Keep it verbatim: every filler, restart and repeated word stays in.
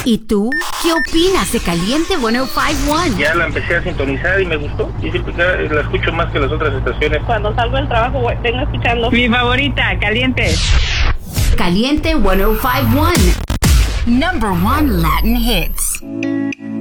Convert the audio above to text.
¿Y tú? ¿Qué opinas de Caliente ciento cincuenta y uno? Ya la empecé a sintonizar y me gustó. Y siempre la escucho más que las otras estaciones. Cuando salgo del trabajo, vengo escuchando. Mi favorita, Caliente. Caliente ciento cincuenta y uno. Number one Latin hits.